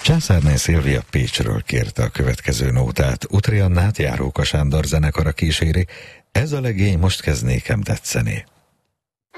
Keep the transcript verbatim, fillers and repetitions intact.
Császárné Szilvia Pécsről kérte a következő nótát. Utri Annát Járóka Sándor zenekara kíséri. Ez a legény most kezd nékem tetszeni.